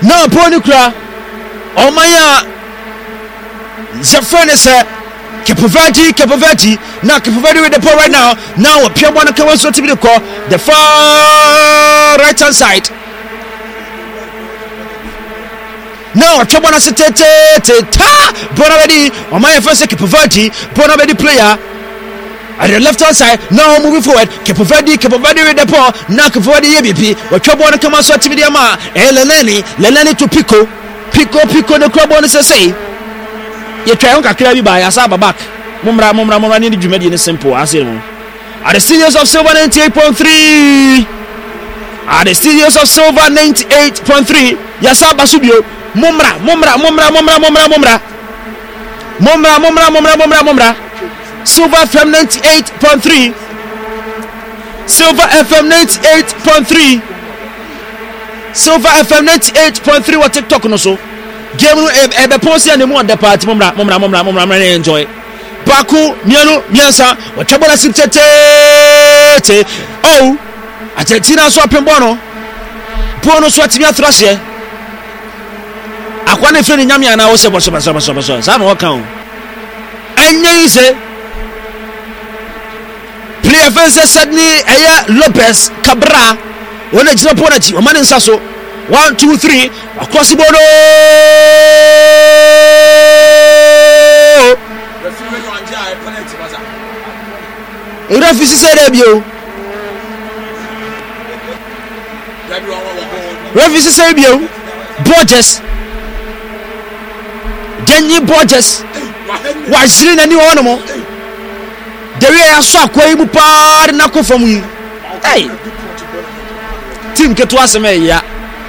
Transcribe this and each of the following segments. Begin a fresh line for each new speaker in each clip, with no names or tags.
Now Ponicra, oh my, the friend is Capovati, now Capovati with the ball right now. Now a pure one comes to be the call, the far right hand side. Now Chobana Bonavedi, or my first Capovati, Bonavedi player. At the left hand side, now moving forward, Capovati with the ball, now Capovati ABP, or Chobana come out to the Ama, Lenani to Pico, the club on say. You try on Kakrabi by Asaba back. Mumra, need to make it simple. I say, at the studios of Silver 98.3. At the studios of Silver 98.3. Yasaba Subio. Mumra. Silver FM 98.3. Silver FM 98.3. Silver FM 98.3. What TikTok no so. Game ebe ponsi ane mu on the party mumra enjoy. Baku mienu miensa o chabola sitete. Oh, Argentina so apembo no so atimi atrase. Akwa ne feni nyame ana wo se boso. Sa no kan. Anye ise. Player fence Sydney Eya Lopez Cabra. Wona jina ponachi o mane nsaso. 1 2 3 across the border. Referee say debio. Referee say debio. Borges. Jenny Borges. Why sitting any one more? The way I saw Kwai pa na ko from you. Hey. Team ke to aseme ya.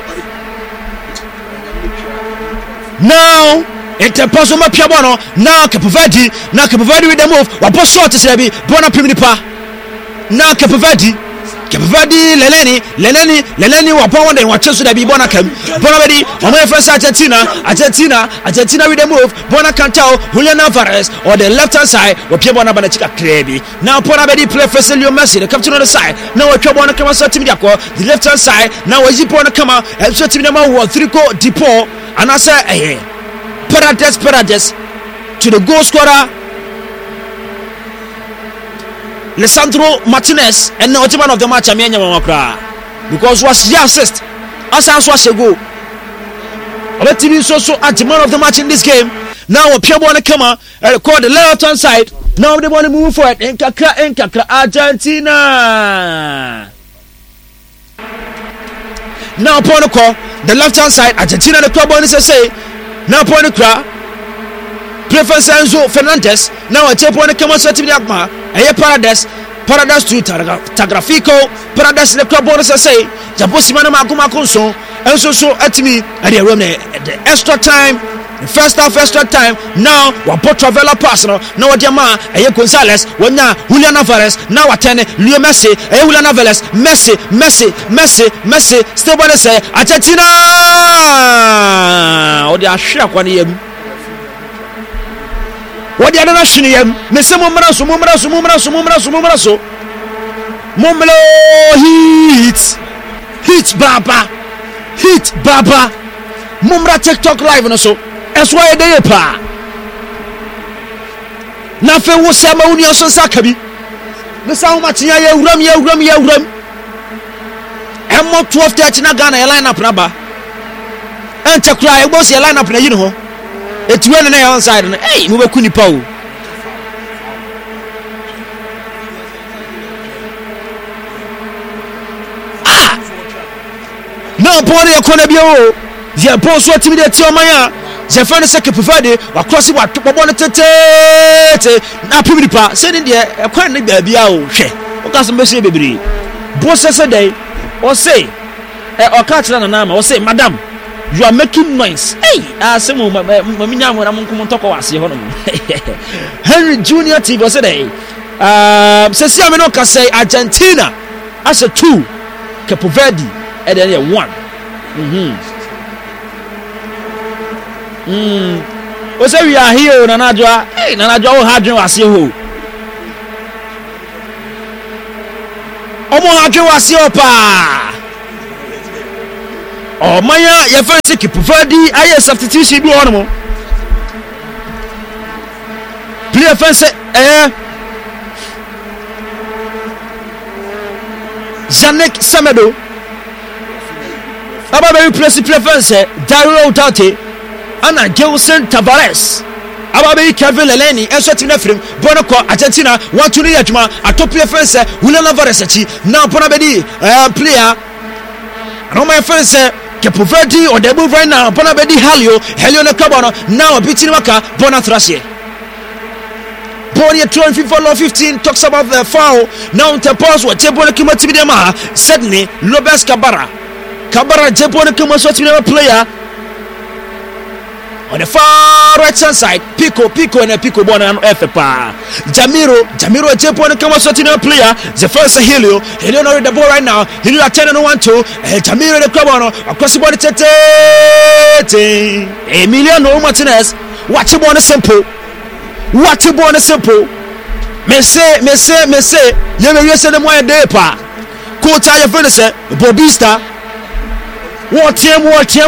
Now, it's a person of Piabono. Now, Capovati with the move. What was short to say? Bona Primipa. Now, Capovati, Lenani, Wapon, and what should I be Bonacam? Bonavedi, on my first Argentina with the move. Bona Cantal, Julian Alvarez, or the left hand side, or Piabona Banachica Crebi. Now, Bonavedi play for Celio Messi, the captain on the side. Now, a Cabona come out to the left hand side. Now, as you point to come out, and so Timina who 3 depot. And I say, Paredes to the goal scorer, Lisandro Martinez, and now the man of the match, Amenya Mamakra, because was the assist. As I was a goal. Let TV so at the man of the match in this game. Now a pure one come and record the left hand side. Now they want to move forward. Enkakra, Argentina. Now upon the call, the left hand side, Argentina the club on say. Now upon the crowd, preference Enzo Fernandez. Now a chip on the come on to the Agma. A Paredes to Tagrafico. Paredes the club on say. Jabosimana Maguma Conso. And so at me at the extra time. The first half extra time. Now Wapo Travella personal. Now what Yama Aya Gonzalez. When now Julian Alvarez. Now attend Leo Messi. Julian Alvarez. Messi. Still want to say Argentina. Oh, they are shocked when you. What the other nation here? Mr. Mumraso. Mumlo hit Baba. Mumra TikTok live and so. That's why they pa. Na fe wo se ma uni oso sakabi. Ne sa ma tia ya uram. Emo 12:30 na Ghana line up na ba. Ente kura e boss line up na yi no ho. Etuwe na on side na. Hey, mo be ku nipa o. Ah. No body ekona bi o. Dia boss so timi de ti o manya. The friend is a Capovati, or crossing what Pabona na Pimipa, sending the a quite baby out. Because I'm Bessie baby. Boss a day, or say, or catch an anama, or say, Madam, you are making noise. Hey, some Mamina when I'm coming to talk about Henry Junior T was a day. Ceciamino say Argentina as a 2, Capovati, and then a 1. We say we are here, Nanajwa. Hey, Nanajwa, Hadron was you. Omo Hadron was your pa. Maya ya fancy Kipuvadi aye substitution bi on mo player fancy Zanek Semedo aba be replace player fancy Dario Tate ana Gelson Tavares aba be Kevin Leleni enso team na frem bono ko Argentina want to need adwuma atop player fancy Julian Alvarez achi na pona be di player no my fancy Kipuvadi or the move right now pona be di Helio na kabono now beating waka bona trashe Bonia 12 FIFA law 15 talks about the foul. Now interpose what Jebona Kima Tibidema. Suddenly, Lopez Cabara Jebona Kima Sotina player on the far right hand side. Pico and a Pico Bona and FPA. Jamiro Jebona Kima Sotina player. The first Helio know the ball right now. Helio 10 and 1-2. Jamiro the Cabano across the body. Emiliano Martinez. Watch him on a simple. What you born simple? Me say, you may say the more day pa. Kota your friend say, Bobista. What team?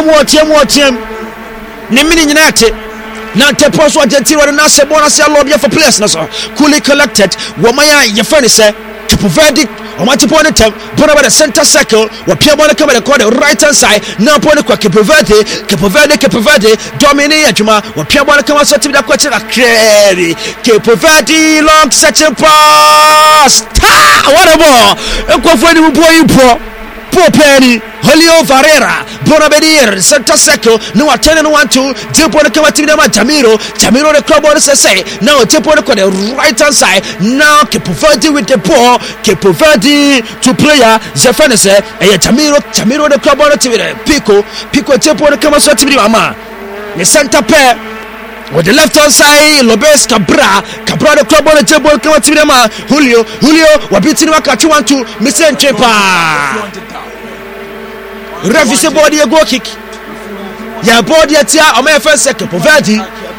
Nemini United. Now te post what Argentina and Nasa bonus your lobby for players. Coolly collected. Wamaya your friend say, to provide it. On what you point at them, but about the center circle, where Pierre come and call the right hand side, now point to Capoverde, dominate Juma, where Pierre come and set the question of Crary, Capoverde, long section pass. What a ball! A boy, poor Penny, Julio Varela, Bonabedir, center circle, no 10 and 1-2, Jepona come to them at Jamiro the club on say, now Jepona call the right hand side, now Capoverde with the ball, Capoverde to player, Zefanese, and Jamiro the club on the Pico Jepona come to the Mama, the center pair. With the left hand side, Lopez Cabra the club on the table, come to them, Julio, we're beating Wakachu 1-2, Mr. Chepa. Refuse body a go kick. Ya body at ya, my first second, Povedi.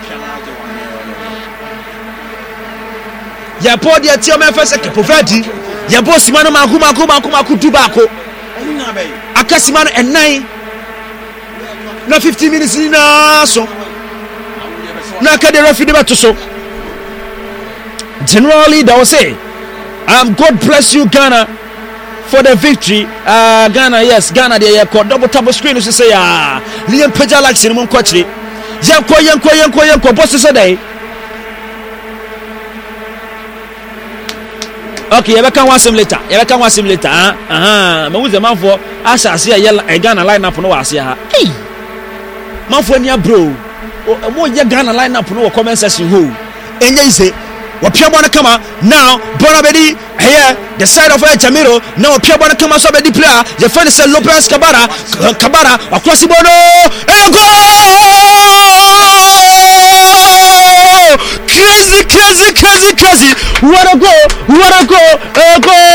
Ya body at ya, my first second, Povedi. Ya boss man, Makuma Tubako. Akasiman and 9. No 15 minutes in so. Naka the referee to so. Generally, they will say, God bless you, Ghana, for the victory. Ghana, yes, Ghana, they have got double screen. You say, Liam Peja likes in one country. Yanko, bosses a day. Okay, you can watch him later. But who's the man for? I shall see a Ghana line up no Asia. Hey, man for near bro. More Ghana line up no comment section who. And you say, what Piabona come out now, Bonabedi, here, the side of Jamiro, now Piabona come out, so the player, the friend is Lopez Cabara, across the bono, and go! Crazy! What a go!